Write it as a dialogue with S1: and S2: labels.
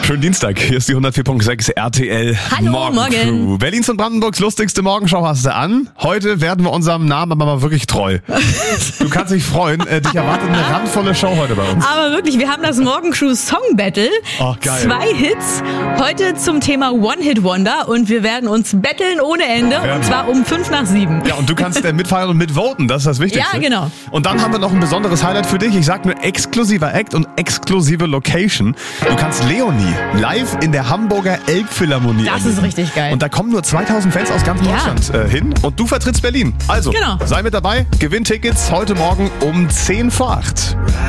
S1: Schönen Dienstag. Hier ist die 104.6 RTL
S2: Hallo,
S1: Morgencrew. Berlins und Brandenburgs lustigste Morgenshow hast du an. Heute werden wir unserem Namen aber mal wirklich treu. Du kannst dich freuen. Dich erwartet eine randvolle Show heute bei uns.
S2: Aber wirklich, wir haben das Morgencrew Song Battle.
S1: Oh, geil.
S2: 2 Hits. Heute zum Thema One-Hit-Wonder. Und wir werden uns betteln ohne Ende. Und zwar um 5:05.
S1: Ja, und du kannst mitfeiern und mitvoten. Das ist das Wichtigste.
S2: Ja, genau.
S1: Und dann haben wir noch ein besonderes Highlight für dich. Ich sag nur exklusiver Act und exklusive Location. Du kannst Leonie live in der Hamburger Elbphilharmonie
S2: Das ist richtig geil.
S1: Und da kommen nur 2000 Fans aus ganz Deutschland hin. Und du vertrittst Berlin. Also,
S2: Genau.
S1: sei mit dabei. Gewinn Tickets heute Morgen um 7:50.